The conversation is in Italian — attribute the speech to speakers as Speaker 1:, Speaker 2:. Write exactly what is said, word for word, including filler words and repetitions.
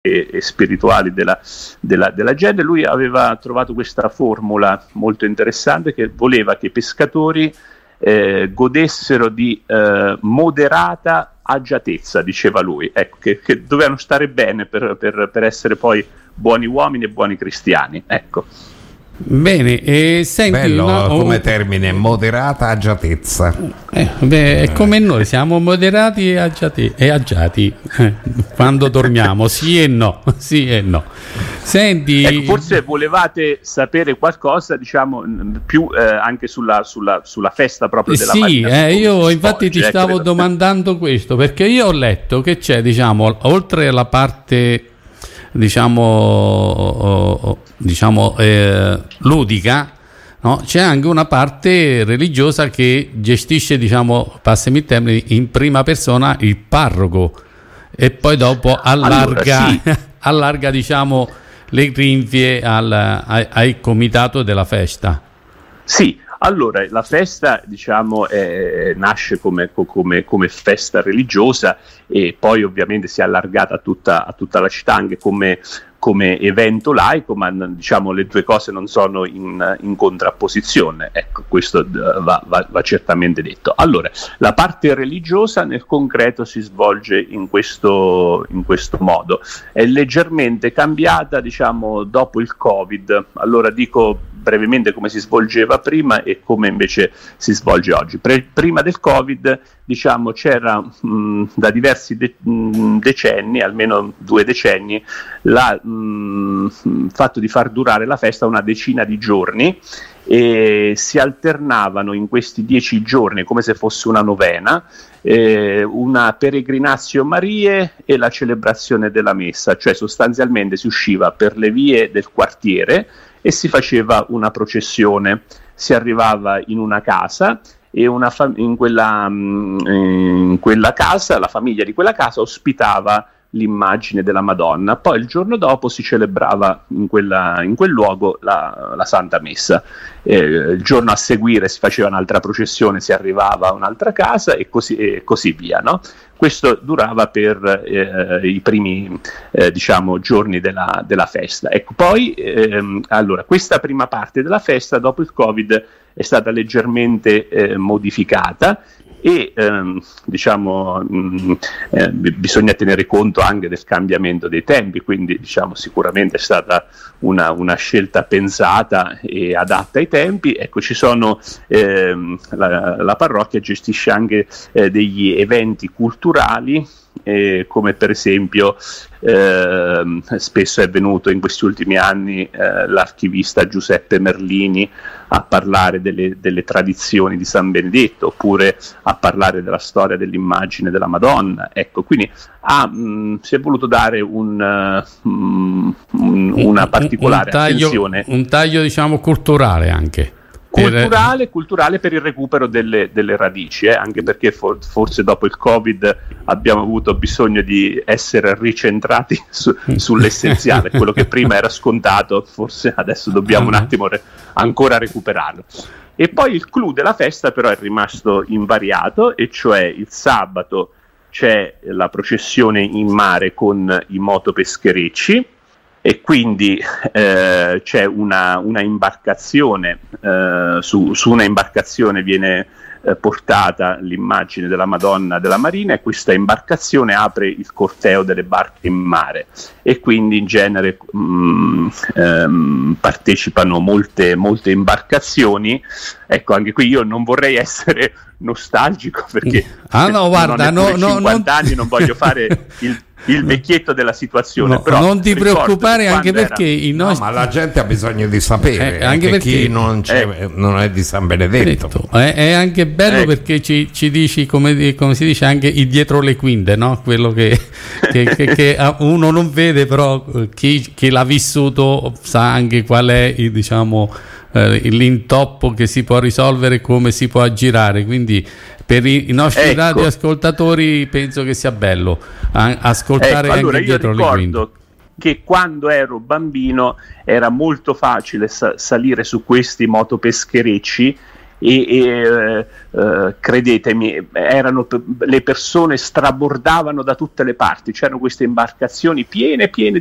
Speaker 1: e, e spirituali della, della, della gente. Lui aveva trovato questa formula molto interessante, che voleva che i pescatori eh, godessero di eh, moderata agiatezza, diceva lui, ecco, che, che dovevano stare bene per, per, per essere poi buoni uomini e buoni cristiani, ecco.
Speaker 2: Bene, e senti,
Speaker 3: bello
Speaker 2: no,
Speaker 3: come
Speaker 2: oh,
Speaker 3: termine, moderata agiatezza.
Speaker 2: Eh, beh, è come noi, siamo moderati e agiati, e agiati eh, quando dormiamo, sì e no, sì e no. Senti,
Speaker 1: ecco, forse volevate sapere qualcosa, diciamo, più eh, anche sulla, sulla, sulla festa proprio della
Speaker 2: sì,
Speaker 1: Marina.
Speaker 2: Eh, io infatti
Speaker 1: svolge,
Speaker 2: ti stavo
Speaker 1: ecco,
Speaker 2: domandando questo, perché io ho letto che c'è, diciamo, oltre alla parte diciamo diciamo eh, ludica, no? C'è anche una parte religiosa che gestisce, diciamo, passami il termine, in prima persona il parroco, e poi dopo allarga
Speaker 1: allora, sì.
Speaker 2: allarga diciamo le grinfie al, al, al comitato della festa.
Speaker 1: Sì, allora la festa, diciamo, eh, nasce come, come, come festa religiosa, e poi ovviamente si è allargata a tutta, a tutta la città anche come, come evento laico, ma diciamo le due cose non sono in, in contrapposizione, ecco, questo va, va, va certamente detto. Allora, la parte religiosa nel concreto si svolge in questo, in questo modo, è leggermente cambiata, diciamo, dopo il Covid. Allora dico brevemente come si svolgeva prima e come invece si svolge oggi. Pre- prima del Covid, diciamo, c'era mh, da diversi de- mh, decenni, almeno due decenni, la, mh, fatto di far durare la festa una decina di giorni, e si alternavano in questi dieci giorni, come se fosse una novena, eh, una peregrinatio Mariae e la celebrazione della messa, cioè sostanzialmente si usciva per le vie del quartiere e si faceva una processione, si arrivava in una casa e una fam- in, quella, in quella casa, la famiglia di quella casa ospitava l'immagine della Madonna, poi il giorno dopo si celebrava in, quella, in quel luogo la, la Santa Messa, eh, il giorno a seguire si faceva un'altra processione, si arrivava a un'altra casa e così, e così via, no? Questo durava per eh, i primi eh, diciamo giorni della, della festa. Ecco, poi ehm, allora questa prima parte della festa dopo il Covid è stata leggermente eh, modificata, e ehm, diciamo mh, eh, bisogna tenere conto anche del cambiamento dei tempi, quindi diciamo sicuramente è stata una, una scelta pensata e adatta ai tempi. Ecco, ci sono ehm, la, la parrocchia gestisce anche eh, degli eventi culturali, eh, come per esempio eh, spesso è venuto in questi ultimi anni eh, l'archivista Giuseppe Merlini a parlare delle, delle tradizioni di San Benedetto, oppure a parlare della storia dell'immagine della Madonna. Ecco, quindi ah, mh, si è voluto dare un, uh, mh, un, una particolare
Speaker 2: un taglio,
Speaker 1: attenzione,
Speaker 2: un taglio diciamo culturale anche.
Speaker 1: Culturale, culturale per il recupero delle, delle radici, eh? Anche perché for, forse dopo il Covid abbiamo avuto bisogno di essere ricentrati su, sull'essenziale, quello che prima era scontato, forse adesso dobbiamo un attimo re, ancora recuperarlo. E poi il clou della festa però è rimasto invariato, e cioè il sabato c'è la processione in mare con i motopescherecci, e quindi eh, c'è una, una imbarcazione, eh, su, su una imbarcazione viene eh, portata l'immagine della Madonna della Marina, e questa imbarcazione apre il corteo delle barche in mare, e quindi in genere mh, ehm, partecipano molte, molte imbarcazioni. Ecco, anche qui io non vorrei essere nostalgico, perché
Speaker 2: ah, no, guarda,
Speaker 1: non ho
Speaker 2: no,
Speaker 1: cinquanta
Speaker 2: no,
Speaker 1: anni, non voglio fare il il vecchietto della situazione,
Speaker 2: no,
Speaker 1: però
Speaker 2: non ti preoccupare, anche perché
Speaker 1: era...
Speaker 2: i nostri...
Speaker 3: no, ma la gente ha bisogno di sapere,
Speaker 2: eh, anche perché
Speaker 3: chi non, c'è, eh, non è di San Benedetto,
Speaker 2: detto, è, è anche bello, eh. perché ci, ci dici, come, come si dice, anche il dietro le quinte, no? Quello che, che, che, che uno non vede, però chi, chi l'ha vissuto sa anche qual è il, diciamo, eh, l'intoppo che si può risolvere, come si può aggirare, quindi per i, i nostri
Speaker 1: ecco.
Speaker 2: radioascoltatori penso che sia bello a, ascoltare
Speaker 1: ecco, allora
Speaker 2: anche dietro le quinte.
Speaker 1: Che quando ero bambino era molto facile sa- salire su questi motopescherecci, e, e eh, eh, credetemi, erano, le persone strabordavano da tutte le parti, c'erano queste imbarcazioni piene piene